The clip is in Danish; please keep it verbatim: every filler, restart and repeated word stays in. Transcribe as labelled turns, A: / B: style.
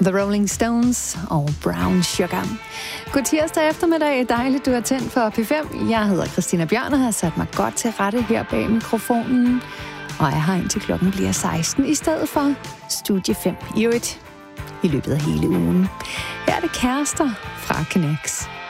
A: The Rolling Stones og Brown Sugar. God tirsdag eftermiddag. Dejligt, du er tændt for P fem. Jeg hedder Christina Bjørn og har sat mig godt til rette her bag mikrofonen. Og jeg har indtil klokken bliver seksten i stedet for Studie fem i øvrigt i løbet af hele ugen. Her er det Kærester fra Knex.